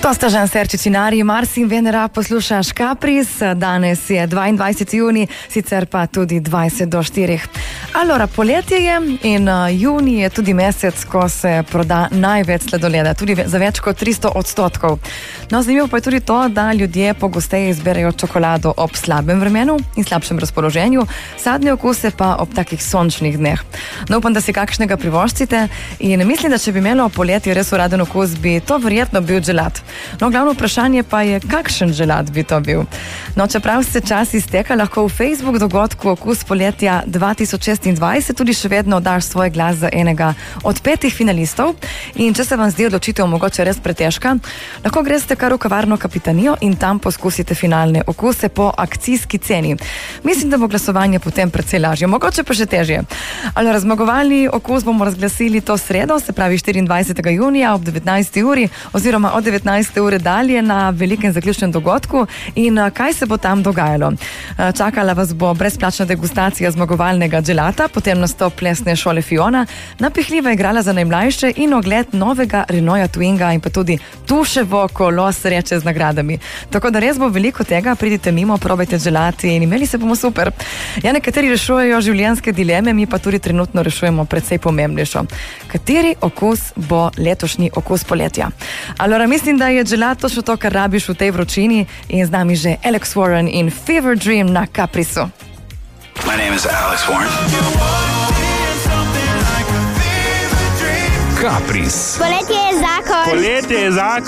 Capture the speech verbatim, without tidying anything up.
Kostažan Serčičinari, Mars in Venera poslušaš Kapris, danes je dvaindvajseti junij, sicer pa tudi dvajset do štirih. Alora, poletje je in junij je tudi mesec, ko se proda največ sladoleda, tudi za več kot tristo odstotkov. No, zanimivo pa je tudi to, da ljudje pogosteje izberejo čokolado ob slabem vremenu in slabšem razpoloženju, sadne okuse pa ob takih sončnih dneh. No, upam, da si kakšnega privoščite in mislim, da če bi imelo poletje res uraden okus, bi to verjetno bil želat. No, glavno vprašanje pa je, kakšen želat bi to bil. No, čeprav se čas izteka, lahko v Facebook dogodku Okus poletja dva tisoč šestindvajset tudi še vedno daš svoj glas za enega od petih finalistov in če se vam zdi odločitev mogoče res pretežka, lahko greste kar v kavarno Kapitanijo in tam poskusite finalne okuse po akcijski ceni. Mislim, da bo glasovanje potem precej lažje, mogoče pa še težje. Ali razmagovalni okus bomo razglasili to sredo, se pravi štiriindvajsetega junija ob devetnajsti uri oziroma od devetnajste ure dalje na velikem zaključnem dogodku in kaj se bo tam dogajalo. Čakala vas bo brezplačna degustacija zmagovalnega gelata, potem nastop plesne šole Fiona, napihljiva igrala za najmlajše in ogled novega Renaulta Twinga in pa tudi tuševo kolo sreče z nagradami. Tako da res bo veliko tega, pridite mimo, probajte gelati in imeli se bomo super. Ja, nekateri rešujejo življenjske dileme, mi pa tudi trenutno rešujemo precej pomembnejšo. Kateri okus bo letošnji okus poletja? Alora, mislim, da je gelato še to, kar rabiš v tej vročini in z nami že Alex Warren in Fever Dream na Kaprisu. My name is Alex Warren. Kapris. Poletje je zakon. Poletje je zakon.